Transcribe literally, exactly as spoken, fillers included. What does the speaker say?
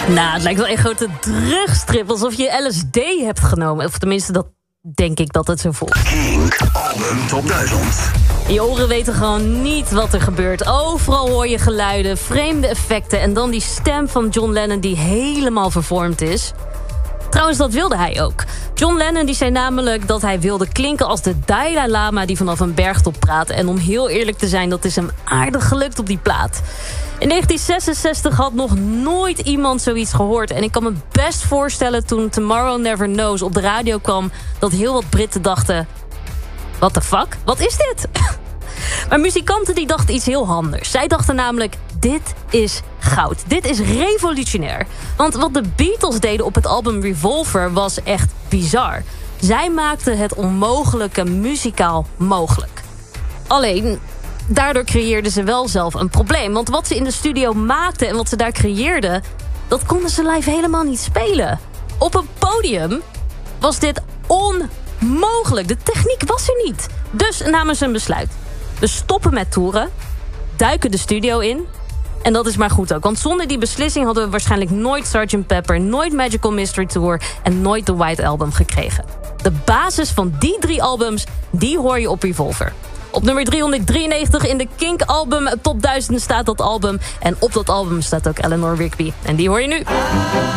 Nou, het lijkt wel een grote drugstrip, alsof je L S D hebt genomen. Of tenminste, dat denk ik dat het zo voelt. Kink Album Top duizend. Je oren weten gewoon niet wat er gebeurt. Overal hoor je geluiden, vreemde effecten en dan die stem van John Lennon die helemaal vervormd is. Trouwens, dat wilde hij ook. John Lennon die zei namelijk dat hij wilde klinken als de Dalai Lama die vanaf een bergtop praat. En om heel eerlijk te zijn, dat is hem aardig gelukt op die plaat. In negentien zesenzestig had nog nooit iemand zoiets gehoord. En ik kan me best voorstellen toen Tomorrow Never Knows op de radio kwam, dat heel wat Britten dachten: what the fuck? Wat is dit? Maar muzikanten die dachten iets heel anders. Zij dachten namelijk: dit is goud. Dit is revolutionair. Want wat de Beatles deden op het album Revolver was echt bizar. Zij maakten het onmogelijke muzikaal mogelijk. Alleen, daardoor creëerden ze wel zelf een probleem. Want wat ze in de studio maakten en wat ze daar creëerden, dat konden ze live helemaal niet spelen. Op een podium was dit onmogelijk. De techniek was er niet. Dus namen ze een besluit. We stoppen met toeren, duiken de studio in. En dat is maar goed ook, want zonder die beslissing hadden we waarschijnlijk nooit sergeant Pepper, nooit Magical Mystery Tour en nooit The White Album gekregen. De basis van die drie albums, die hoor je op Revolver. Op nummer driehonderddrieënnegentig in de Kink Album Top duizend staat dat album. En op dat album staat ook Eleanor Rigby. En die hoor je nu.